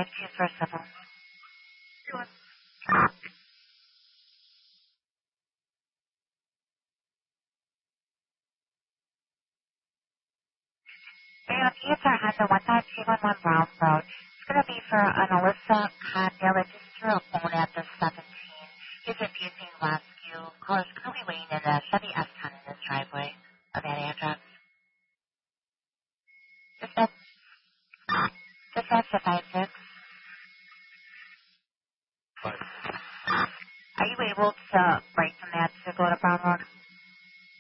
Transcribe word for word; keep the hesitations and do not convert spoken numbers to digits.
five two four seven. And answer has a one five two one one Brown Road. It's going to be for an Alyssa Condell that just threw a phone at the seventeen. He's abusing rescue. Caller's currently waiting in a Chevy S ten in his driveway of that address. Just that, just that's the five six. Are you able to